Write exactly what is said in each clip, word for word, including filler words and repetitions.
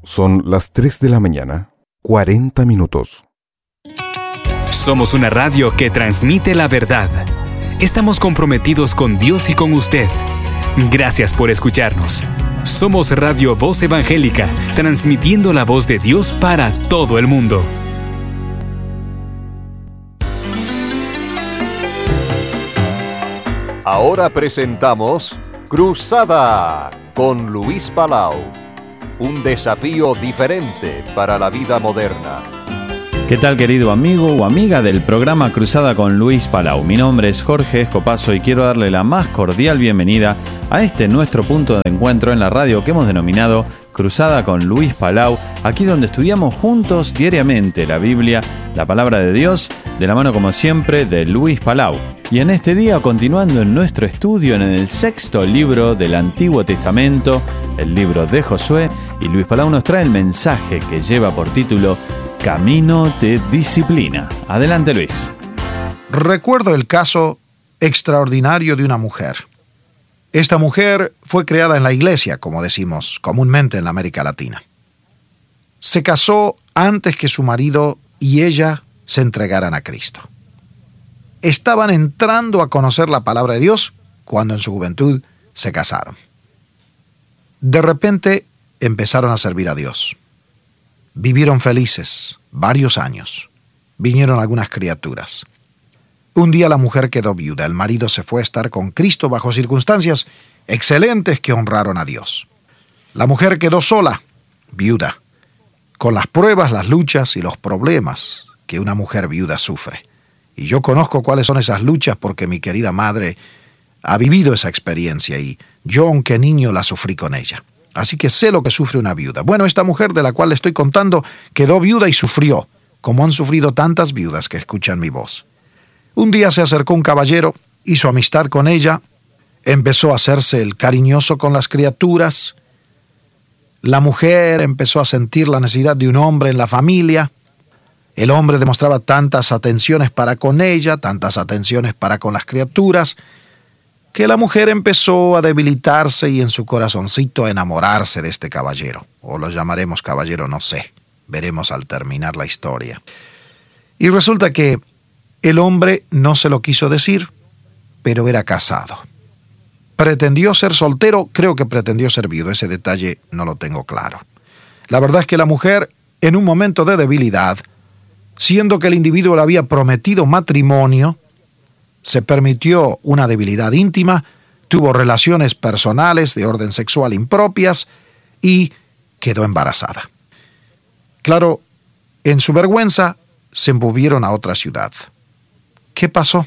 Son las tres de la mañana, cuarenta minutos. Somos una radio que transmite la verdad. Estamos comprometidos con Dios y con usted. Gracias por escucharnos. Somos Radio Voz Evangélica, transmitiendo la voz de Dios para todo el mundo. Ahora presentamos Cruzada con Luis Palau. Un desafío diferente para la vida moderna. ¿Qué tal, querido amigo o amiga del programa Cruzada con Luis Palau? Mi nombre es Jorge Escopazo y quiero darle la más cordial bienvenida a este nuestro punto de encuentro en la radio que hemos denominado Cruzada con Luis Palau, aquí donde estudiamos juntos diariamente la Biblia, la Palabra de Dios, de la mano como siempre de Luis Palau. Y en este día, continuando en nuestro estudio en el sexto libro del Antiguo Testamento, el libro de Josué, y Luis Palau nos trae el mensaje que lleva por título Camino de Disciplina. Adelante, Luis. Recuerdo el caso extraordinario de una mujer. Esta mujer fue creada en la iglesia, como decimos comúnmente en la América Latina. Se casó antes que su marido y ella se entregaran a Cristo. Estaban entrando a conocer la palabra de Dios cuando en su juventud se casaron. De repente empezaron a servir a Dios. Vivieron felices varios años. Vinieron algunas criaturas. Un día la mujer quedó viuda. El marido se fue a estar con Cristo bajo circunstancias excelentes que honraron a Dios. La mujer quedó sola, viuda, con las pruebas, las luchas y los problemas que una mujer viuda sufre. Y yo conozco cuáles son esas luchas porque mi querida madre ha vivido esa experiencia y yo, aunque niño, la sufrí con ella. Así que sé lo que sufre una viuda. Bueno, esta mujer de la cual le estoy contando quedó viuda y sufrió, como han sufrido tantas viudas que escuchan mi voz. Un día se acercó un caballero, hizo amistad con ella, empezó a hacerse el cariñoso con las criaturas. La mujer empezó a sentir la necesidad de un hombre en la familia. El hombre demostraba tantas atenciones para con ella, tantas atenciones para con las criaturas, que la mujer empezó a debilitarse y en su corazoncito a enamorarse de este caballero. O lo llamaremos caballero, no sé. Veremos al terminar la historia. Y resulta que el hombre no se lo quiso decir, pero era casado. Pretendió ser soltero, creo que pretendió ser viudo. Ese detalle no lo tengo claro. La verdad es que la mujer, en un momento de debilidad, siendo que el individuo le había prometido matrimonio, se permitió una debilidad íntima, tuvo relaciones personales de orden sexual impropias y quedó embarazada. Claro, en su vergüenza se movieron a otra ciudad. ¿Qué pasó?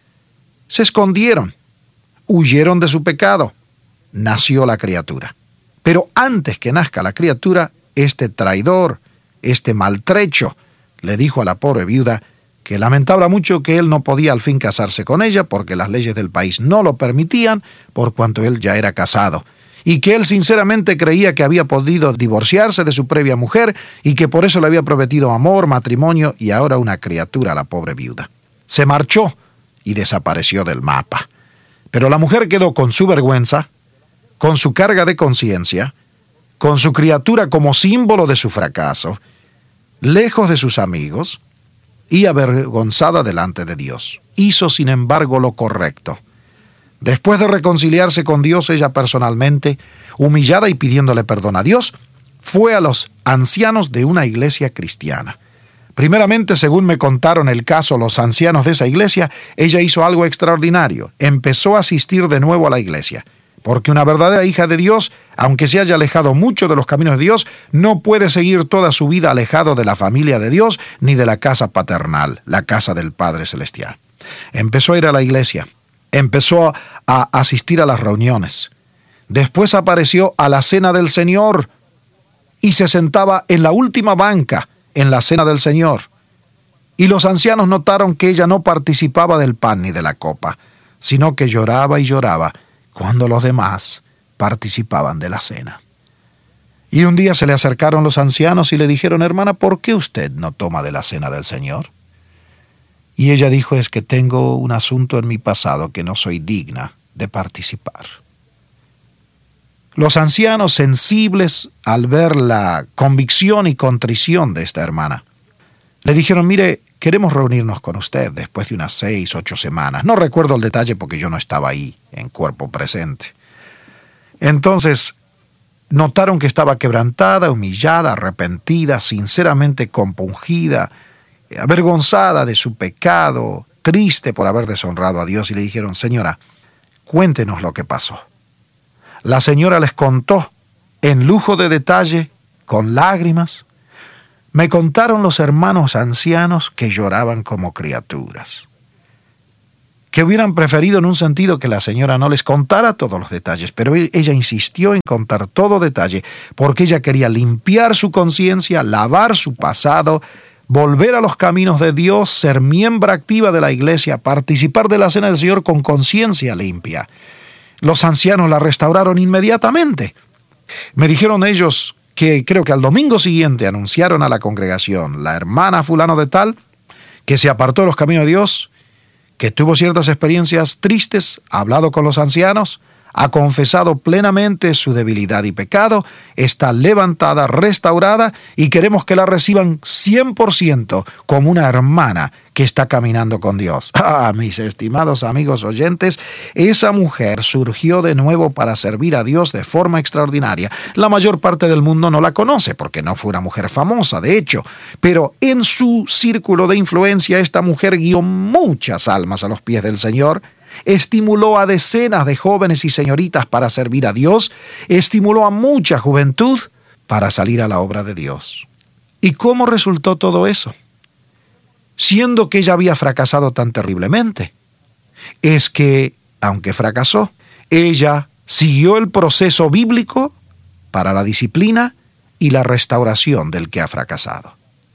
Se escondieron, huyeron de su pecado. Nació la criatura. Pero antes que nazca la criatura, este traidor, este maltrecho, le dijo a la pobre viuda que lamentaba mucho que él no podía al fin casarse con ella porque las leyes del país no lo permitían por cuanto él ya era casado, y que él sinceramente creía que había podido divorciarse de su previa mujer y que por eso le había prometido amor, matrimonio y ahora una criatura a la pobre viuda. Se marchó y desapareció del mapa. Pero la mujer quedó con su vergüenza, con su carga de conciencia, con su criatura como símbolo de su fracaso, lejos de sus amigos y avergonzada delante de Dios. Hizo, sin embargo, lo correcto. Después de reconciliarse con Dios, ella personalmente, humillada y pidiéndole perdón a Dios, fue a los ancianos de una iglesia cristiana. Primeramente, según me contaron el caso los ancianos de esa iglesia, ella hizo algo extraordinario. Empezó a asistir de nuevo a la iglesia. Porque una verdadera hija de Dios, aunque se haya alejado mucho de los caminos de Dios, no puede seguir toda su vida alejado de la familia de Dios ni de la casa paternal, la casa del Padre Celestial. Empezó a ir a la iglesia, empezó a asistir a las reuniones. Después apareció a la cena del Señor y se sentaba en la última banca en la cena del Señor. Y los ancianos notaron que ella no participaba del pan ni de la copa, sino que lloraba y lloraba cuando los demás participaban de la cena. Y un día se le acercaron los ancianos y le dijeron: hermana, ¿por qué usted no toma de la cena del Señor? Y ella dijo: es que tengo un asunto en mi pasado que no soy digna de participar. Los ancianos, sensibles al ver la convicción y contrición de esta hermana, le dijeron: mire, queremos reunirnos con usted después de unas seis, ocho semanas. No recuerdo el detalle porque yo no estaba ahí en cuerpo presente. Entonces, notaron que estaba quebrantada, humillada, arrepentida, sinceramente compungida, avergonzada de su pecado, triste por haber deshonrado a Dios, y le dijeron: señora, cuéntenos lo que pasó. La señora les contó en lujo de detalle, con lágrimas. Me contaron los hermanos ancianos que lloraban como criaturas, que hubieran preferido en un sentido que la señora no les contara todos los detalles, pero ella insistió en contar todo detalle, porque ella quería limpiar su conciencia, lavar su pasado, volver a los caminos de Dios, ser miembro activa de la iglesia, participar de la cena del Señor con conciencia limpia. Los ancianos la restauraron inmediatamente. Me dijeron ellos que creo que al domingo siguiente anunciaron a la congregación: la hermana fulano de tal, que se apartó de los caminos de Dios, que tuvo ciertas experiencias tristes, ha hablado con los ancianos, ha confesado plenamente su debilidad y pecado, está levantada, restaurada, y queremos que la reciban cien por ciento como una hermana que está caminando con Dios. Ah, mis estimados amigos oyentes, esa mujer surgió de nuevo para servir a Dios de forma extraordinaria. La mayor parte del mundo no la conoce porque no fue una mujer famosa, de hecho, pero en su círculo de influencia esta mujer guió muchas almas a los pies del Señor. Estimuló a decenas de jóvenes y señoritas para servir a Dios, estimuló a mucha juventud para salir a la obra de Dios. ¿Y cómo resultó todo eso? Siendo que ella había fracasado tan terriblemente, es que, aunque fracasó, ella siguió el proceso bíblico para la disciplina y la restauración del que ha fracasado.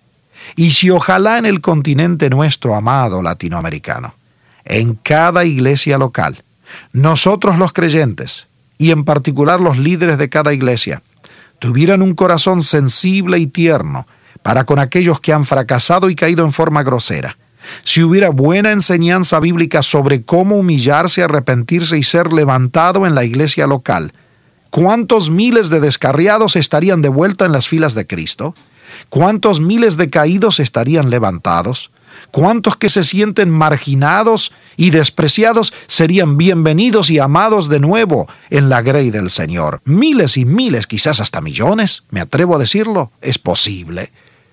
Y si ojalá en el continente nuestro amado latinoamericano, en cada iglesia local, nosotros los creyentes, y en particular los líderes de cada iglesia, tuvieran un corazón sensible y tierno para con aquellos que han fracasado y caído en forma grosera, si hubiera buena enseñanza bíblica sobre cómo humillarse, arrepentirse y ser levantado en la iglesia local, ¿cuántos miles de descarriados estarían de vuelta en las filas de Cristo? ¿Cuántos miles de caídos estarían levantados? ¿Cuántos que se sienten marginados y despreciados serían bienvenidos y amados de nuevo en la grey del Señor? Miles y miles, quizás hasta millones, me atrevo a decirlo, es posible.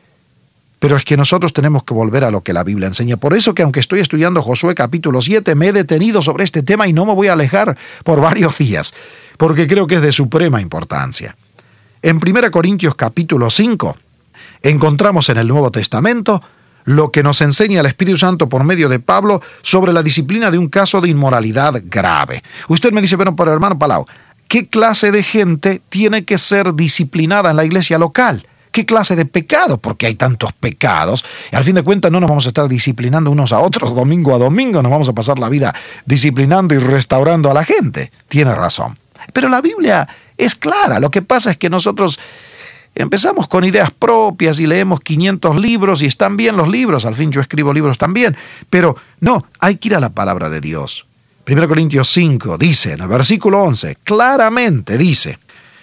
Pero es que nosotros tenemos que volver a lo que la Biblia enseña. Por eso que aunque estoy estudiando Josué capítulo siete, me he detenido sobre este tema y no me voy a alejar por varios días, porque creo que es de suprema importancia. En primera Corintios capítulo cinco, encontramos en el Nuevo Testamento lo que nos enseña el Espíritu Santo por medio de Pablo sobre la disciplina de un caso de inmoralidad grave. Usted me dice: pero, pero hermano Palau, ¿qué clase de gente tiene que ser disciplinada en la iglesia local? ¿Qué clase de pecado? Porque hay tantos pecados. Y al fin de cuentas no nos vamos a estar disciplinando unos a otros domingo a domingo. Nos vamos a pasar la vida disciplinando y restaurando a la gente. Tiene razón. Pero la Biblia es clara. Lo que pasa es que nosotros empezamos con ideas propias y leemos quinientos libros y están bien los libros. Al fin yo escribo libros también. Pero no, hay que ir a la palabra de Dios. primera Corintios cinco dice, en el versículo once, claramente dice: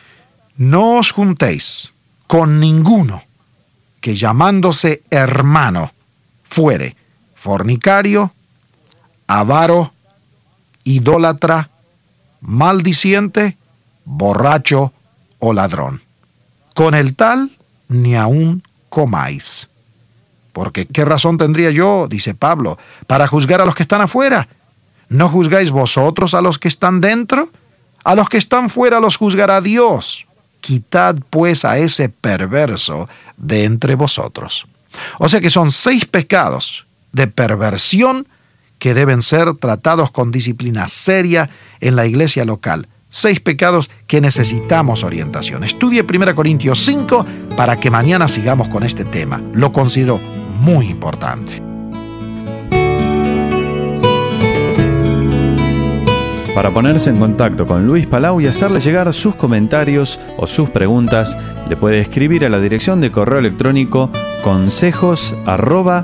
no os juntéis con ninguno que llamándose hermano fuere fornicario, avaro, idólatra, maldiciente, borracho o ladrón. Con el tal ni aun comáis. Porque ¿qué razón tendría yo, dice Pablo, para juzgar a los que están afuera? ¿No juzgáis vosotros a los que están dentro? A los que están fuera los juzgará Dios. Quitad pues a ese perverso de entre vosotros. O sea que son seis pecados de perversión que deben ser tratados con disciplina seria en la iglesia local. Seis pecados que necesitamos orientación. Estudie primera Corintios cinco para que mañana sigamos con este tema. Lo considero muy importante. Para ponerse en contacto con Luis Palau y hacerle llegar sus comentarios o sus preguntas, le puede escribir a la dirección de correo electrónico consejos arroba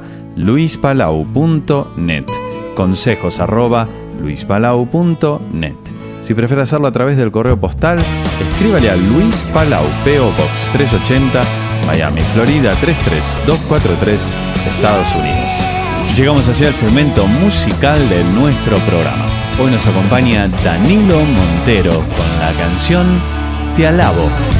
luispalau punto net. consejos arroba luispalau punto net. Si prefiere hacerlo a través del correo postal, escríbale a Luis Palau, P O Box trescientos ochenta, Miami, Florida tres tres dos cuatro tres, Estados Unidos. Llegamos hacia el segmento musical de nuestro programa. Hoy nos acompaña Danilo Montero con la canción Te Alabo.